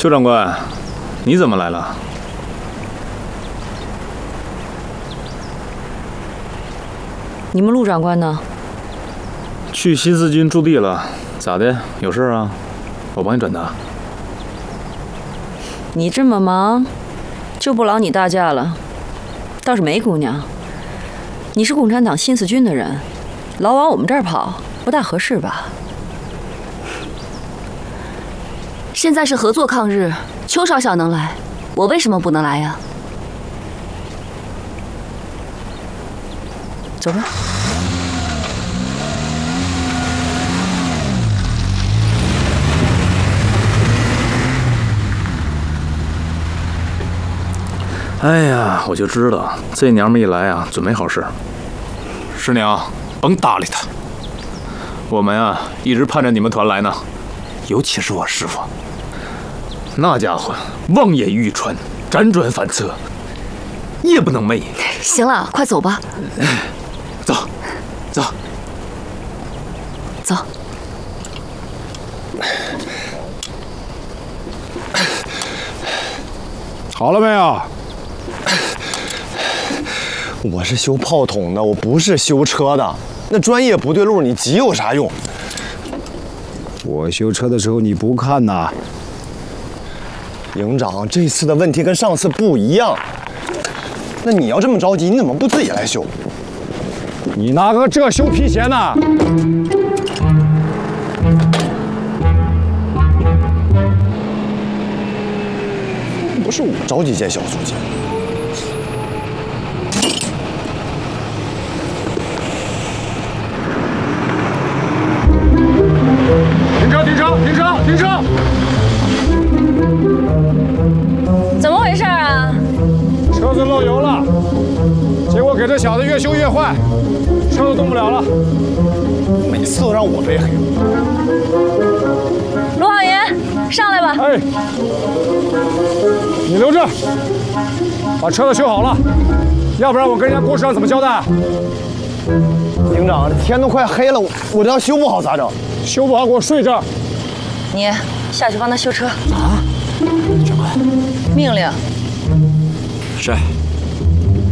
邱长官，你怎么来了？ 你们陆长官呢？ 去新四军驻地了，咋的？有事啊？我帮你转达。 你这么忙，就不劳你大驾了。倒是梅姑娘，你是共产党新四军的人，老往我们这儿跑，不大合适吧？ 现在是合作抗日，邱少校能来，我为什么不能来呀？ 走吧。 哎呀，我就知道这娘们一来啊，准没好事。师娘，甭搭理她。我们啊，一直盼着你们团来呢，尤其是我师傅，那家伙望眼欲穿，辗转反侧，夜不能寐。 行了，快走吧。 走，走， 走。 好了没有？ 我是修炮筒的，我不是修车的。那专业不对路，你急有啥用？ 我修车的时候你不看呐？ 营长，这次的问题跟上次不一样。那你要这么着急，你怎么不自己来修？ 你拿个这修皮鞋呢？ 不是我着急建小租界。 停车！停车！停车！停车！ 怎么回事啊？ 车子漏油了，结果给这小子越修越坏，车都动不了了。 每次都让我背黑。 罗浩爷，上来吧。 哎，你留着，把车子修好了，要不然我跟人家郭师长怎么交代？ 营长，天都快黑了，我这要修不好咋整？ 修不好给我睡这儿。 你下去帮他修车。 长官， 命令。 是。